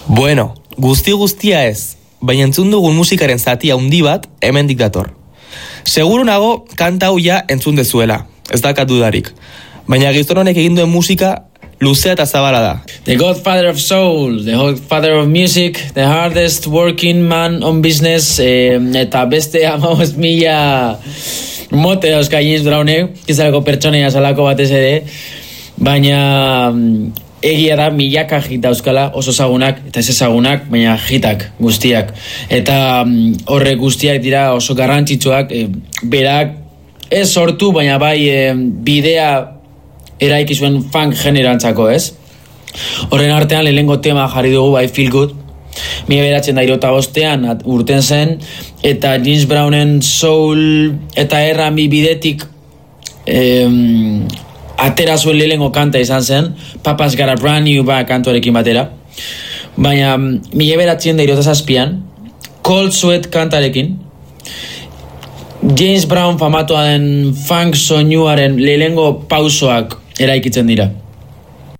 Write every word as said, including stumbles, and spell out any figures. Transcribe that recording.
Bueno, guzti guztia ez, baina entzun dugun musikaren zati handi bat hemendik dator. Seguru nago kanta hau ja entzun dezuela, ez dakat dudarik. Baina gizon honek egin duen musika luzea eta zabala da. The godfather of soul, the godfather of music, the hardest working man on business, eh, eta beste amamos mila mote dauzka James Brownek, kizalako pertsoneia salako batez ere, baina egia da milaka hit dauzkala, oso ezagunak eta ez ezagunak, baina hitak guztiak. Eta horrek guztiak dira oso garrantzitsuak, e, berak ez sortu, baina bai e, bidea eraiki zuen funk generantzako, ez? Horren artean lehenengo tema jarri dugu bai Feel Good, mila beratzen da irota bostean urten zen, eta James Brownen soul eta R and B bidetik em, atera zuen lehenengo kanta izan zen, Papa's Got a Brand New Bag kantuarekin batera, baina mila beratzen da irota zazpian, Cold Sweat kantarekin, James Brown famatua den funk soinuaren lehenengo pausoak eraikitzen dira.